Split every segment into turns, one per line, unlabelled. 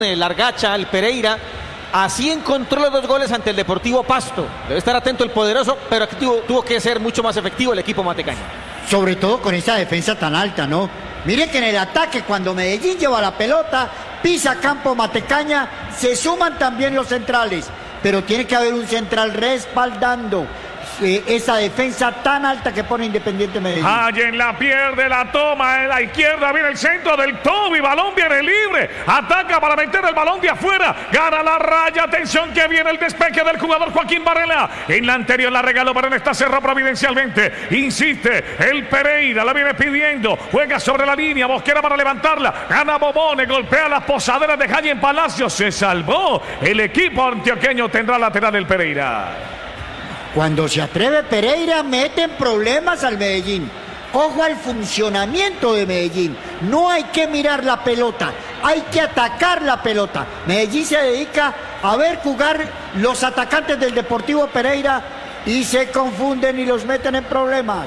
el Argacha, el Pereira. Así encontró los 2 goles ante el Deportivo Pasto. Debe estar atento el poderoso, pero aquí tuvo que ser mucho más efectivo el equipo matecaño.
Sobre todo con esa defensa tan alta, ¿no? Mire que en el ataque, cuando Medellín lleva la pelota, pisa campo Matecaña, se suman también los centrales. Pero tiene que haber un central respaldando esa defensa tan alta que pone Independiente Medellín.
Allen la pierde, la toma en la izquierda, viene el centro del Toby, balón viene libre, ataca para meter el balón de afuera, gana la raya, atención que viene el despeje del jugador Joaquín Varela, en la anterior la regaló, pero en esta cerró providencialmente, insiste, el Pereira la viene pidiendo, juega sobre la línea, Mosquera para levantarla, gana Bobone, golpea las posaderas de Allen Palacios, se salvó, el equipo antioqueño tendrá lateral el Pereira.
Cuando se atreve Pereira, meten problemas al Medellín. Ojo al funcionamiento de Medellín. No hay que mirar la pelota, hay que atacar la pelota. Medellín se dedica a ver jugar los atacantes del Deportivo Pereira y se confunden y los meten en problemas.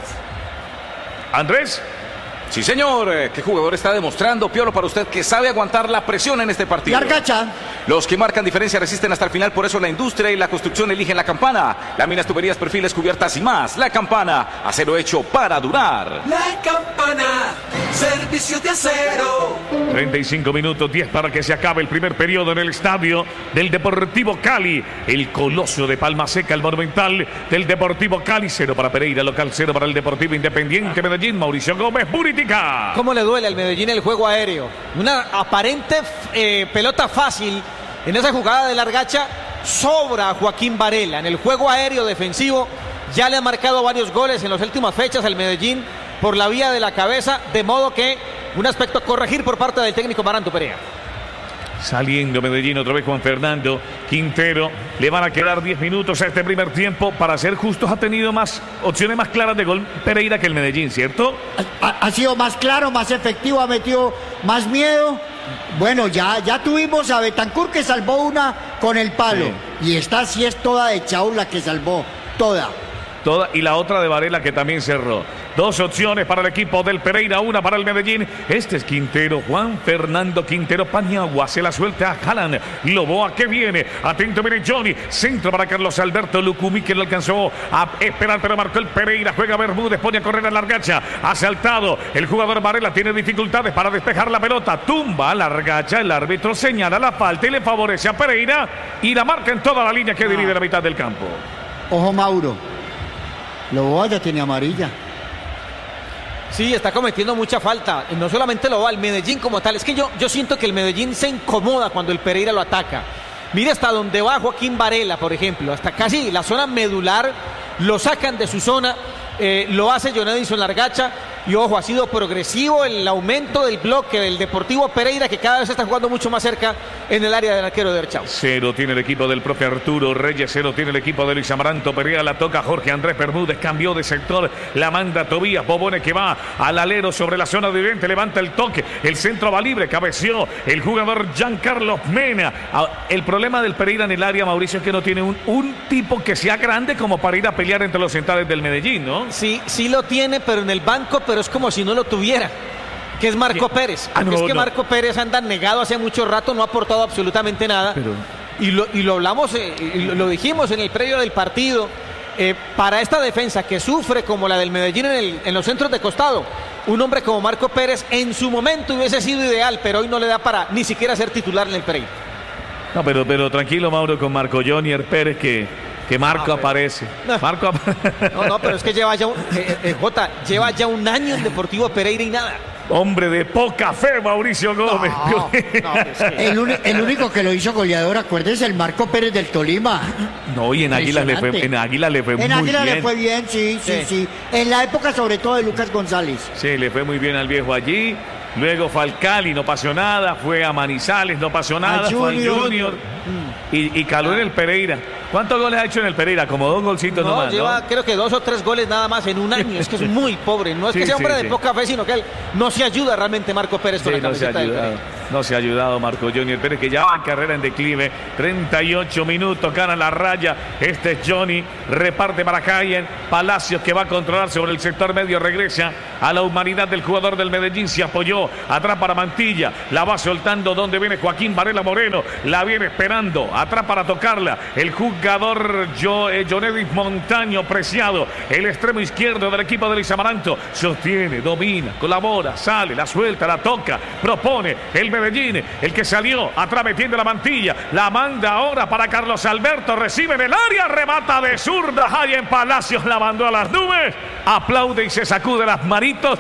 Andrés.
Sí, señor. ¿Qué jugador está demostrando, Piolo, para usted que sabe aguantar la presión en este partido?
Argacha.
Los que marcan diferencia resisten hasta el final, por eso la industria y la construcción eligen la Campana. Láminas, tuberías, perfiles, cubiertas y más. La Campana, acero hecho para durar.
La Campana, servicio de acero.
35 minutos, 10 para que se acabe el primer periodo en el estadio del Deportivo Cali. El coloso de Palma Seca, el monumental del Deportivo Cali. 0 para Pereira, local 0 para el Deportivo Independiente Medellín. Mauricio Gómez, Buritica.
¿Cómo le duele al Medellín el juego aéreo? Una aparente pelota fácil. En esa jugada de Argacha sobra a Joaquín Varela. En el juego aéreo defensivo ya le ha marcado varios goles en las últimas fechas al Medellín por la vía de la cabeza, de modo que un aspecto a corregir por parte del técnico Maranto Perea.
Saliendo Medellín otra vez Juan Fernando Quintero. Le van a quedar 10 minutos a este primer tiempo. Para ser justos, ha tenido más opciones más claras de gol Pereira que el Medellín, ¿cierto?
Ha sido más claro, más efectivo, ha metido más miedo. Bueno, ya tuvimos a Betancur que salvó una con el palo. Sí. Y esta sí es toda de Chau la que salvó. Toda.
Y la otra de Varela que también cerró. 2 opciones para el equipo del Pereira, 1 para el Medellín. Este es Quintero, Juan Fernando Quintero. Paniagua se la suelta a Haaland. Loboa que viene. Atento, viene Johnny. Centro para Carlos Alberto Lucumí, que lo alcanzó a esperar, pero marcó el Pereira. Juega Bermúdez, pone a correr a Largacha. Ha saltado. El jugador Varela tiene dificultades para despejar la pelota. Tumba a Largacha. El árbitro señala la falta y le favorece a Pereira. Y la marca en toda la línea que divide la mitad del campo.
Ojo, Mauro. Loboa ya tiene amarilla.
Sí, está cometiendo mucha falta. No solamente Loboa, el Medellín como tal. Es que yo siento que el Medellín se incomoda cuando el Pereira lo ataca. Mire hasta donde va Joaquín Varela, por ejemplo. Hasta casi la zona medular. Lo sacan de su zona. Lo hace Jonadison Largacha. Y ojo, ha sido progresivo el aumento del bloque del Deportivo Pereira, que cada vez está jugando mucho más cerca en el área del arquero de Erchau.
0 tiene el equipo del propio Arturo Reyes, 0 tiene el equipo de Luis Amaranto Pereira. La toca Jorge Andrés Bermúdez, cambió de sector, la manda Tobías Bobone, que va al alero sobre la zona de oriente, levanta el toque, el centro va libre, cabeció el jugador Giancarlo Mena. El problema del Pereira en el área, Mauricio, es que no tiene un tipo que sea grande como para ir a pelear entre los centrales del Medellín, ¿no?
Sí lo tiene, pero en el banco, pero es como si no lo tuviera, que es Marco Pérez. Marco Pérez anda negado hace mucho rato, no ha aportado absolutamente nada. Y lo hablamos, lo dijimos en el previo del partido. Para esta defensa que sufre como la del Medellín en los centros de costado, un hombre como Marco Pérez en su momento hubiese sido ideal, pero hoy no le da para ni siquiera ser titular en el Pereira.
No, pero tranquilo, Mauro, con Marco Jonier Pérez, que Marco aparece. Marco
No, pero es que lleva ya un año en Deportivo Pereira y nada.
Hombre de poca fe, Mauricio Gómez.
El único que lo hizo goleador, acuérdense, el Marco Pérez del Tolima.
No, y en Águilas le fue muy bien. En Águilas
le fue bien, sí. En la época sobre todo de Lucas González.
Sí, le fue muy bien al viejo allí. Luego fue al Cali, no pasó nada. Fue a Manizales, no pasó nada. Fue al Junior. Y caló en el Pereira. ¿Cuántos goles ha hecho en el Pereira? Como 2 golcitos nomás,
lleva,
¿no?
Creo que 2 o 3 goles nada más en un año. Es que es muy pobre. No es que sea hombre de poca fe, sino que él no se ayuda realmente Marco Pérez con la camiseta del Pereira.
No se ha ayudado Marco Junior Pérez, que ya va en carrera en declive. 38 minutos, gana la raya. Este es Johnny, reparte para Cayen. Palacios, que va a controlar sobre el sector medio, regresa a la humanidad del jugador del Medellín. Se apoyó atrás para Mantilla, la va soltando donde viene Joaquín Varela Moreno, la viene esperando atrás para tocarla el jugador Jonevis Montaño Preciado, el extremo izquierdo del equipo de Luis Amaranto. Sostiene, domina, colabora, sale, la suelta, la toca, propone el Medellín, el que salió atrás metiendo la Mantilla, la manda ahora para Carlos Alberto, recibe en el área, remata de zurda, Jayen Palacios la mandó a las nubes, aplaude y se sacude las manitos.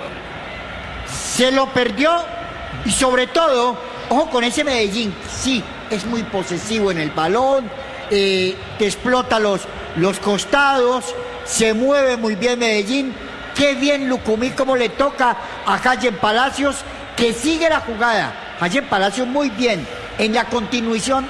Se lo perdió y sobre todo, ojo con ese Medellín, sí, es muy posesivo en el balón, te explota los costados, se mueve muy bien Medellín. Qué bien Lucumí como le toca a Jayen Palacios, que sigue la jugada. Jayen Palacios muy bien en la continuidad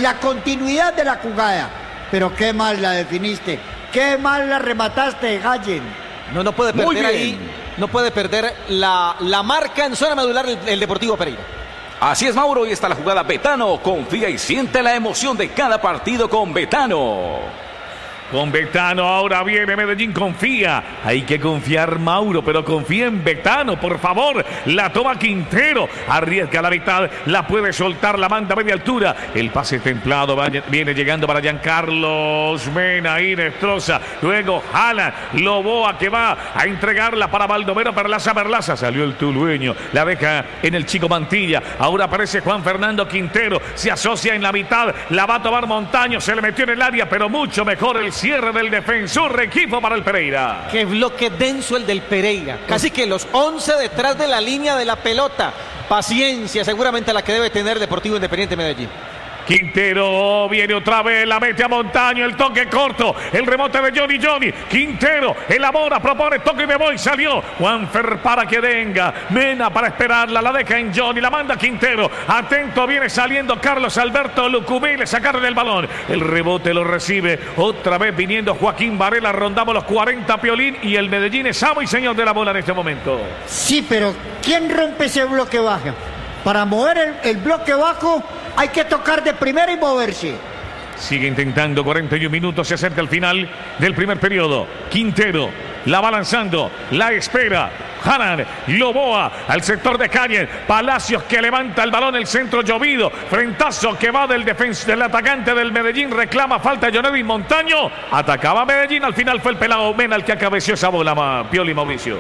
de la jugada. Pero qué mal la definiste, qué mal la remataste, Jayen.
No puede perder ahí, no puede perder la marca en zona medular el Deportivo Pereira.
Así es, Mauro, y está la jugada Betano. Confía y siente la emoción de cada partido con Betano.
Con Betano ahora viene Medellín, confía. Hay que confiar, Mauro, pero confía en Betano, por favor. La toma Quintero, arriesga la mitad, la puede soltar, la manda a media altura. El pase templado viene llegando para Giancarlos Mena, Inestrosa. Luego Jala, Loboa, que va a entregarla para Baldomero Perlaza. Salió el tulueño, la deja en el chico Mantilla. Ahora aparece Juan Fernando Quintero, se asocia en la mitad, la va a tomar Montaño, se le metió en el área, pero mucho mejor el cierre del defensor, equipo para el Pereira.
Qué bloque denso el del Pereira. Casi que los 11 detrás de la línea de la pelota. Paciencia, seguramente la que debe tener Deportivo Independiente Medellín.
Quintero viene otra vez, la mete a Montaño, el toque corto, el rebote de Johnny. Quintero elabora, propone, toque y me voy, salió Juanfer para que venga, Mena para esperarla, la deja en Johnny, la manda Quintero, atento, viene saliendo Carlos Alberto Lucumí, le sacaron el balón, el rebote lo recibe, otra vez viniendo Joaquín Varela, rondamos los 40, Piolín, y el Medellín es amo y señor de la bola en este momento.
Sí, pero ¿quién rompe ese bloque bajo? Para mover el bloque bajo hay que tocar de primera y moverse.
Sigue intentando, 41 minutos, se acerca el final del primer periodo. Quintero la va lanzando, la espera. Hanan, Loboa al sector de Cayen. Palacios que levanta el balón, el centro llovido. Frentazo que va del atacante del Medellín. Reclama falta Jonevis Montaño. Atacaba Medellín, al final fue el pelado Mena el que acabeció esa bola, Pioli Mauricio.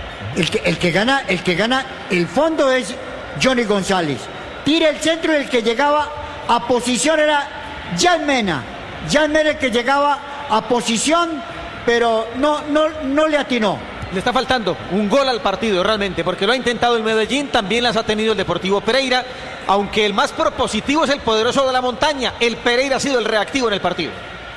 El que gana el fondo es Johnny González. Tira el centro y el que llegaba a posición era Jan Mena. Jan Mena el que llegaba a posición, pero no le atinó.
Le está faltando un gol al partido realmente, porque lo ha intentado el Medellín, también las ha tenido el Deportivo Pereira, aunque el más propositivo es el poderoso de la montaña. El Pereira ha sido el reactivo en el partido.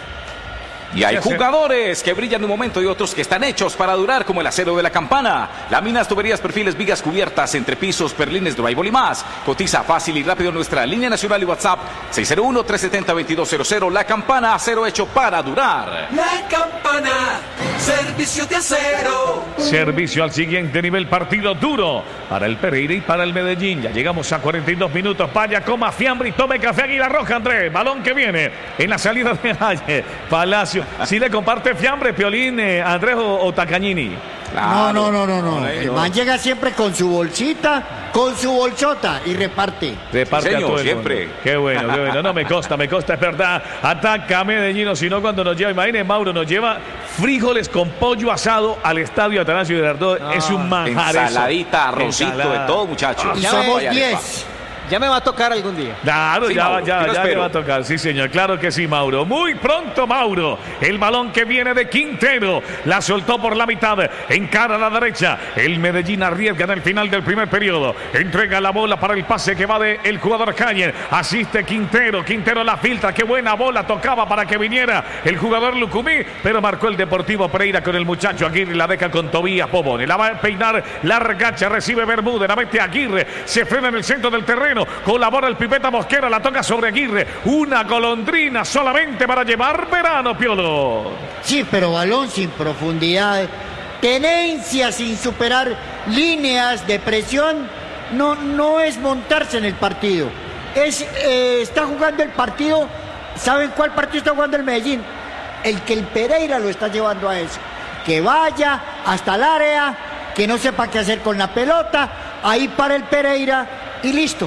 Y hay jugadores que brillan en un momento y otros que están hechos para durar, como el acero de la Campana. Láminas, tuberías, perfiles, vigas, cubiertas, entrepisos, perlines, drywall y más. Cotiza fácil y rápido nuestra línea nacional y WhatsApp 601-370-2200. La Campana, acero hecho para durar.
La Campana, servicio de acero.
Servicio al siguiente nivel, partido duro para el Pereira y para el Medellín. Ya llegamos a 42 minutos. Vaya, coma fiambre y tome café Águila Roja, Andrés. Balón que viene en la salida de Valle. Palacio. ¿Sí le comparte fiambre, Piolín, Andrés o Tacañini?
Claro. No. El man llega siempre con su bolsita, con su bolsota y reparte.
Reparte
sí, señor,
a todo el
siempre.
Mundo. Qué bueno. No, me consta, es verdad. Ataca a Medellín, o si no, cuando nos lleva, imagínense, Mauro, nos lleva frijoles con pollo asado al estadio Atanasio Girardot. Es un manjar.
Ensaladita, arrocito, de todo, muchachos.
Y somos 10.
Ya me va a tocar algún día.
Claro, sí, ya me va a
tocar.
Sí, señor, claro que sí, Mauro. Muy pronto, Mauro. El balón que viene de Quintero. La soltó por la mitad. Encara a la derecha. El Medellín arriesga en el final del primer periodo. Entrega la bola para el pase que va del jugador Cayen. Asiste Quintero. Quintero la filtra. Qué buena bola tocaba para que viniera el jugador Lucumí. Pero marcó el Deportivo Pereira con el muchacho Aguirre. La deja con Tobías Pobone. La va a peinar la regacha. Recibe Bermúdez. La mete Aguirre. Se frena en el centro del terreno. Colabora el Pipeta Mosquera, la toca sobre Aguirre. Una golondrina solamente para llevar verano, Piolo.
Sí, pero balón sin profundidad. Tenencia sin superar líneas de presión. no es montarse en el partido. Está jugando el partido. ¿Saben cuál partido está jugando el Medellín? El que el Pereira lo está llevando a eso. Que vaya hasta el área, que no sepa qué hacer con la pelota, ahí para el Pereira y listo.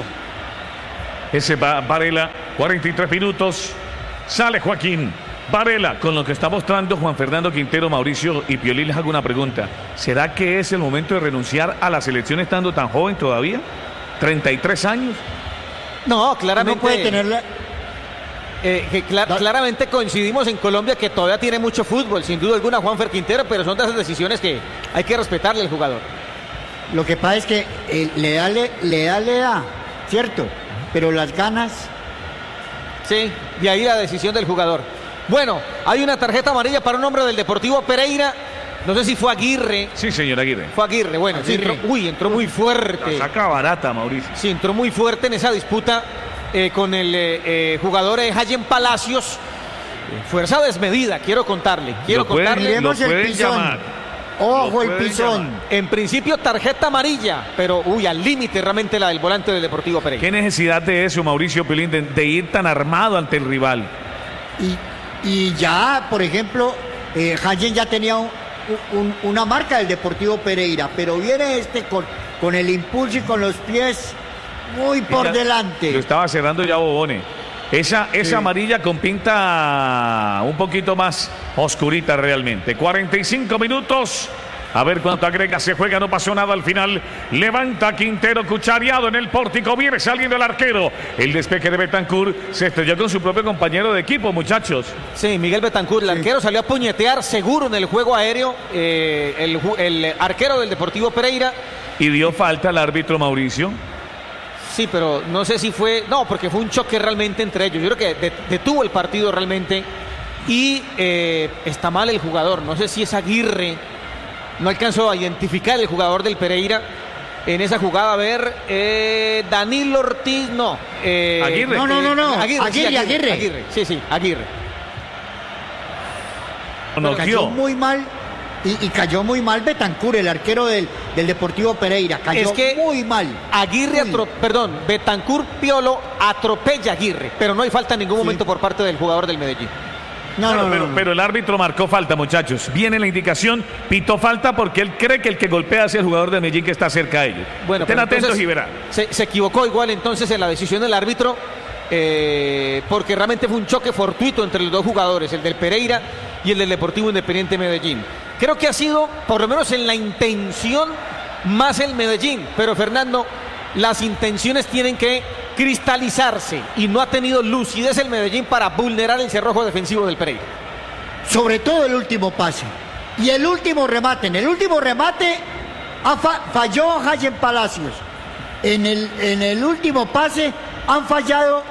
Ese va Varela, 43 minutos. Sale Joaquín. Varela, con lo que está mostrando Juan Fernando Quintero, Mauricio y Piolín, les hago una pregunta. ¿Será que es el momento de renunciar a la selección estando tan joven todavía? ¿33 años?
No, claramente.
No puede tenerla.
Claramente coincidimos en Colombia que todavía tiene mucho fútbol, sin duda alguna, Juanfer Quintero, pero son de esas decisiones que hay que respetarle al jugador.
Lo que pasa es que le da, ¿cierto? Pero las ganas.
Sí, de ahí la decisión del jugador. Bueno, hay una tarjeta amarilla para un hombre del Deportivo Pereira. No sé si fue Aguirre.
Sí, señor Aguirre.
Fue Aguirre, bueno.
Aguirre.
Entró muy fuerte.
La saca barata, Mauricio.
Sí, entró muy fuerte en esa disputa con el jugador Hayen Palacios. Fuerza desmedida, quiero contarle.
Lo pueden llamar.
Ojo el pisón.
En principio tarjeta amarilla, pero al límite realmente la del volante del Deportivo Pereira.
¿Qué necesidad de eso, Mauricio Piolín, de ir tan armado ante el rival?
Y ya, por ejemplo, Hayen ya tenía una marca del Deportivo Pereira, pero viene con el impulso y con los pies muy por delante.
Lo estaba cerrando ya Bobone. Esa
Sí.
amarilla con pinta un poquito más oscurita realmente. 45 minutos. A ver cuánto agrega, se juega, no pasó nada al final. Levanta Quintero, cuchareado en el pórtico, viene saliendo el arquero. El despeje de Betancur se estrelló con su propio compañero de equipo, muchachos.
Sí, Miguel Betancur, el arquero salió a puñetear seguro en el juego aéreo, el arquero del Deportivo Pereira.
Y dio falta al árbitro Mauricio.
Sí, pero no sé si fue, no, porque fue un choque realmente entre ellos. Yo creo que detuvo el partido realmente y está mal el jugador. No sé si es Aguirre. No alcanzó a identificar el jugador del Pereira en esa jugada. A ver, Danilo Ortiz, no.
Aguirre.
No.
Aguirre. Sí, Aguirre.
No,
Cayó muy mal. Y cayó muy mal Betancur, el arquero del Deportivo Pereira. Cayó muy mal.
Betancur Piolo atropella a Aguirre, pero no hay falta en ningún momento por parte del jugador del Medellín.
Pero el árbitro marcó falta, muchachos. Viene la indicación, pitó falta porque él cree que el que golpea es el jugador de Medellín que está cerca de ellos.
Bueno,
estén atentos y verán.
Se equivocó igual entonces en la decisión del árbitro, porque realmente fue un choque fortuito entre los dos jugadores, el del Pereira y el del Deportivo Independiente Medellín. Creo que ha sido, por lo menos en la intención, más el Medellín. Pero Fernando, las intenciones tienen que cristalizarse y no ha tenido lucidez el Medellín para vulnerar el cerrojo defensivo del Pereira.
Sobre todo el último pase y el último remate. En el último remate falló Hayen Palacios. En el último pase han fallado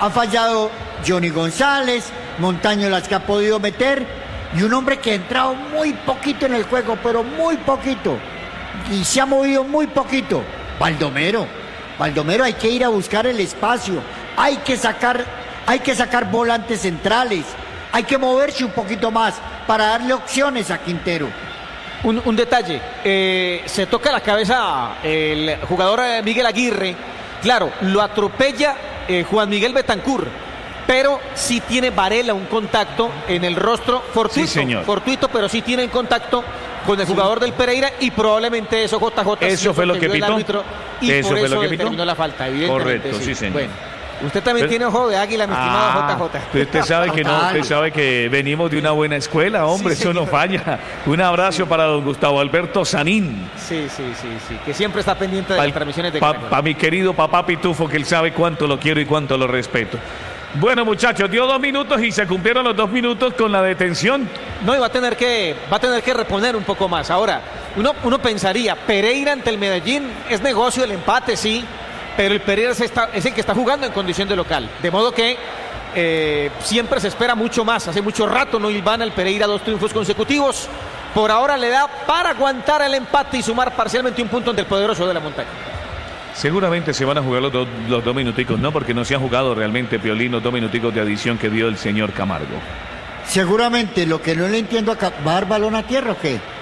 Johnny González, Montaño las que ha podido meter. Y un hombre que ha entrado muy poquito en el juego, pero muy poquito. Y se ha movido muy poquito. Baldomero, hay que ir a buscar el espacio. Hay que sacar volantes centrales. Hay que moverse un poquito más para darle opciones a Quintero.
Un detalle, se toca la cabeza el jugador Miguel Aguirre. Claro, lo atropella Juan Miguel Betancur. Pero sí tiene Varela un contacto en el rostro fortuito,
sí, señor.
Fortuito, pero sí tiene contacto con el jugador del Pereira y probablemente eso JJ.
Eso fue lo que pitó.
Y
eso
por
fue
eso
lo que pitó.
Determinó la falta, evidentemente.
Correcto, sí, señor.
Bueno, usted también tiene ojo de águila, mi estimado JJ.
Usted sabe que no, usted sabe que venimos de una buena escuela, hombre,
Sí,
eso no falla. Un abrazo para don Gustavo Alberto Sanín.
Sí, que siempre está pendiente de las transmisiones de Caracol.
Para mi querido papá Pitufo, que él sabe cuánto lo quiero y cuánto lo respeto. Bueno, muchachos, dio 2 minutos y se cumplieron los 2 minutos con la detención.
No, y va a tener que reponer un poco más. Ahora, uno pensaría, Pereira ante el Medellín es negocio el empate, sí, pero el Pereira es el que está jugando en condición de local. De modo que siempre se espera mucho más. Hace mucho rato no ilvana el Pereira 2 triunfos consecutivos. Por ahora le da para aguantar el empate y sumar parcialmente un punto ante el poderoso de la montaña.
Seguramente se van a jugar los dos minuticos, ¿no? Porque no se han jugado realmente, Piolín, los 2 minuticos de adición que dio el señor Camargo.
Seguramente, lo que no le entiendo acá, ¿va a dar balón a tierra o qué?